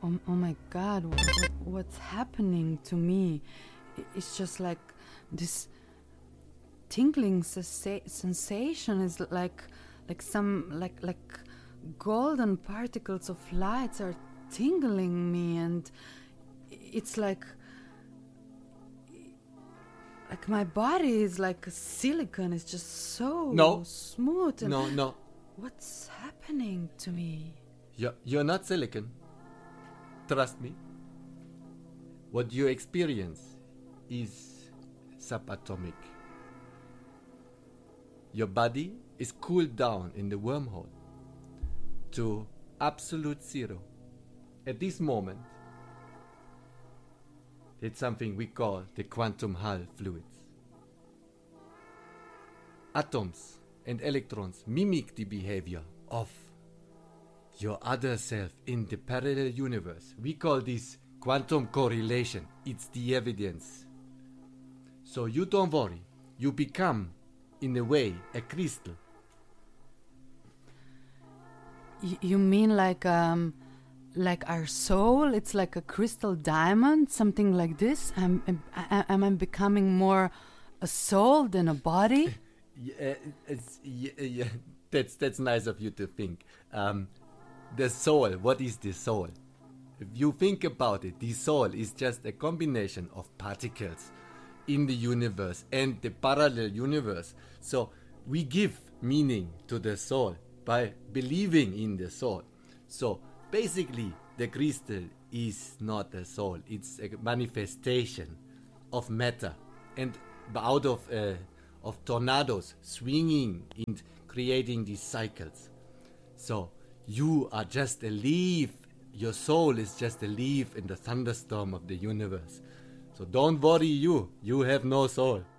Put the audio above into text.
Oh my God, what's happening to me? It's just like this tingling sensation is like some like golden particles of lights are tingling me, and it's like my body is like a silicone. It's just so smooth. And No. What's happening to me? You're not silicon. Trust me. What you experience is subatomic. Your body is cooled down in the wormhole to absolute zero. At this moment, it's something we call the quantum Hall fluids. Atoms and electrons mimic the behavior of your other self in the parallel universe. We call this quantum correlation. It's the evidence. So you don't worry. You become, in a way, a crystal. You mean like our soul? It's like a crystal diamond, something like this. Am I becoming more a soul than a body? Yeah, that's nice of you to think. The soul, what is the soul? If you think about it, the soul is just a combination of particles in the universe and the parallel universe. So we give meaning to the soul by believing in the soul. So basically, the crystal is not a soul. It's a manifestation of matter, and out of tornadoes swinging and creating these cycles. So you are just a leaf. Your soul is just a leaf in the thunderstorm of the universe. So don't worry, you have no soul.